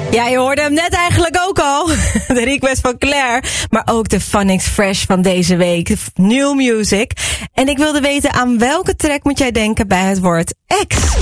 Ja, je hoorde hem net eigenlijk ook al. De request van Claire. Maar ook de Phonics Fresh van deze week. New music. En ik wilde weten, aan welke track moet jij denken bij het woord ex?